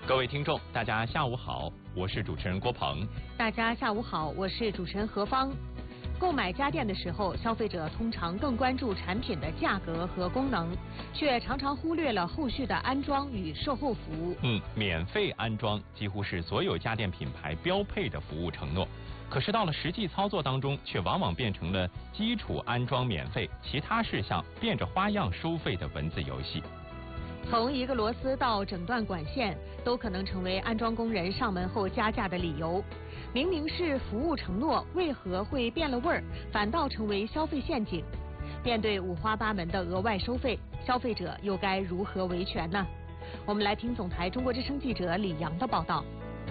各位听众，大家下午好，我是主持人郭鹏。 大家下午好，我是主持人何芳。购买家电的时候，消费者通常更关注产品的价格和功能，却常常忽略了后续的安装与售后服务。 免费安装几乎是所有家电品牌标配的服务承诺，可是到了实际操作当中，却往往变成了基础安装免费，其他事项变着花样收费的文字游戏。 从一个螺丝到整段管线，都可能成为安装工人上门后加价的理由。明明是服务承诺，为何会变了味儿，反倒成为消费陷阱？面对五花八门的额外收费，消费者又该如何维权呢？我们来听总台中国之声记者李阳的报道。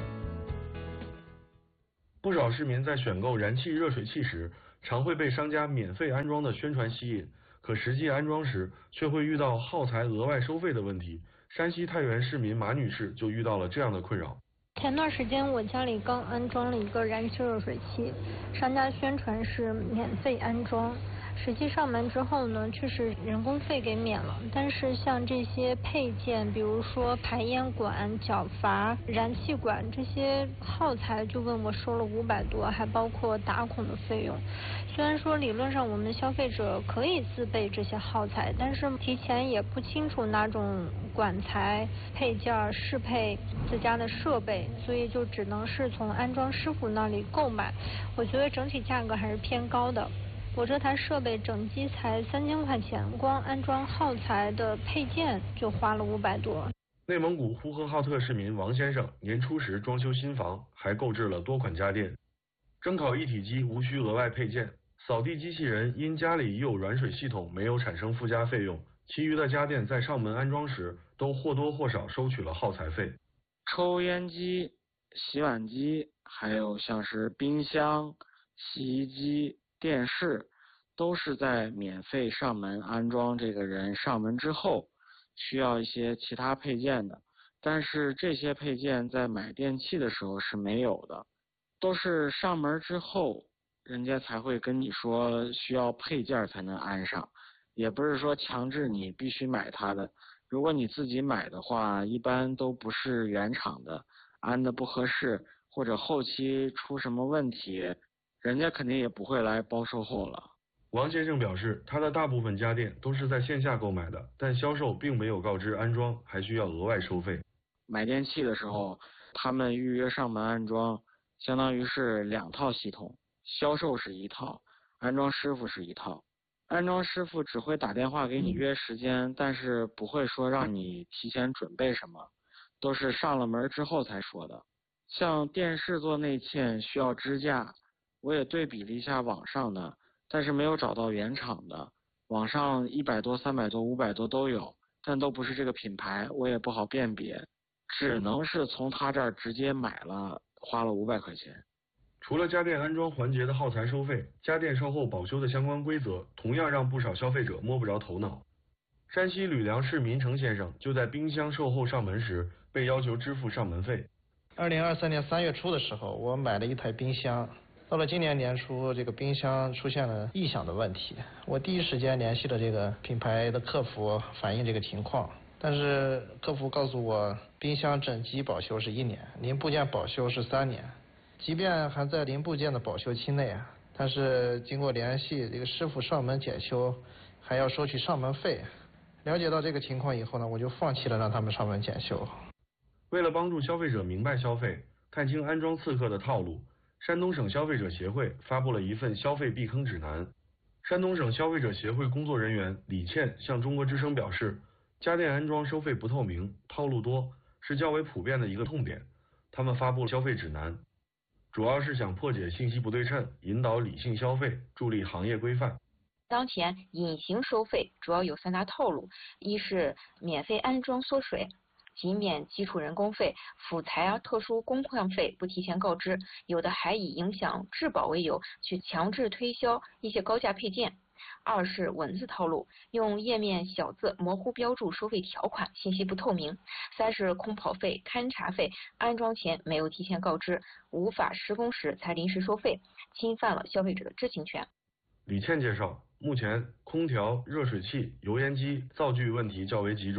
不少市民在选购燃气热水器时，常会被商家免费安装的宣传吸引，可实际安装时却会遇到耗材额外收费的问题。山西太原市民马女士就遇到了这样的困扰。 前段时间我家里刚安装了一个燃气热水器，商家宣传是免费安装，实际上门之后呢，却是人工费给免了。但是像这些配件，比如说排烟管、角阀、燃气管这些耗材，就问我收了500多，还包括打孔的费用。虽然说理论上我们消费者可以自备这些耗材，但是提前也不清楚哪种管材、配件适配自家的设备，所以就只能是从安装师傅那里购买。我觉得整体价格还是偏高的。我这台设备整机才3000块钱，光安装耗材的配件就花了500多。 内蒙古呼和浩特市民王先生年初时装修新房，还购置了多款家电。蒸烤一体机无需额外配件，扫地机器人因家里已有软水系统没有产生附加费用，其余的家电在上门安装时都或多或少收取了耗材费。 抽烟机、洗碗机，还有像是冰箱、洗衣机、电视，都是在免费上门安装这个人上门之后需要一些其他配件的，但是这些配件在买电器的时候是没有的，都是上门之后人家才会跟你说需要配件才能安上，也不是说强制你必须买它的。如果你自己买的话，一般都不是原厂的，安的不合适，或者后期出什么问题，人家肯定也不会来包售后了。 王先生表示，他的大部分家电都是在线下购买的，但销售并没有告知安装还需要额外收费。 买电器的时候，他们预约上门安装，相当于是2套系统，销售是1套，安装师傅是1套。安装师傅只会打电话给你约时间，但是不会说让你提前准备什么，都是上了门之后才说的。像电视做内嵌需要支架，我也对比了一下网上的，但是没有找到原厂的，网上100多、300多、500多都有，但都不是这个品牌，我也不好辨别，只能是从他这儿直接买了，花了500块钱。 除了家电安装环节的耗材收费，家电售后保修的相关规则同样让不少消费者摸不着头脑。山西吕梁市民程先生就在冰箱售后上门时被要求支付上门费。 2023年3月初的时候，我买了一台冰箱，到了今年年初，这个冰箱出现了异响的问题，我第一时间联系了这个品牌的客服反映这个情况，但是客服告诉我，冰箱整机保修是1年，零部件保修是3年。即便还在零部件的保修期内，但是经过联系这个师傅上门检修，还要收取上门费。了解到这个情况以后呢，我就放弃了让他们上门检修。 为了帮助消费者明白消费，看清安装刺客的套路，山东省消费者协会发布了一份消费避坑指南。山东省消费者协会工作人员李倩向中国之声表示，家电安装收费不透明、套路多是较为普遍的一个痛点。他们发布了消费指南，主要是想破解信息不对称，引导理性消费，助力行业规范。 当前隐形收费主要有3大套路，一是免费安装缩水，即免基础人工费、辅材特殊工况费不提前告知，有的还以影响质保为由去强制推销一些高价配件。二是文字套路，用页面小字模糊标注收费条款，信息不透明。三是空跑费、勘察费，安装前没有提前告知，无法施工时才临时收费，侵犯了消费者的知情权。 李倩介绍，目前空调、热水器、油烟机造句问题较为集中，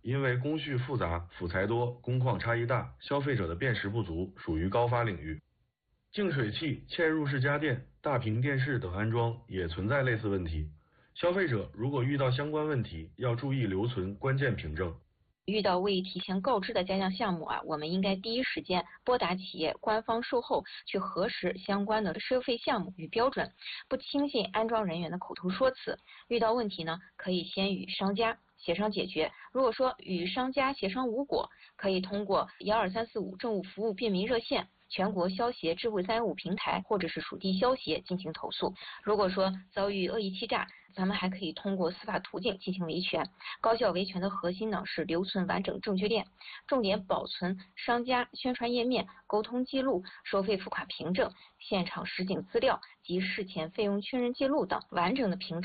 因为工序复杂、辅材多、工况差异大，消费者的辨识不足，属于高发领域。净水器、嵌入式家电、大屏电视等安装也存在类似问题。消费者如果遇到相关问题，要注意留存关键凭证。 遇到未提前告知的加价项目我们应该第一时间拨打企业官方售后去核实相关的收费项目与标准，不轻信安装人员的口头说辞。遇到问题呢，可以先与商家协商解决。如果说与商家协商无果，可以通过12345政务服务便民热线、全国消协智慧315平台或者是属地消协进行投诉。如果说遭遇恶意欺诈，咱们还可以通过司法途径进行维权。高效维权的核心呢是留存完整证据链，重点保存商家宣传页面、沟通记录、收费付款凭证、现场实景资料及事前费用确认记录等完整的凭证。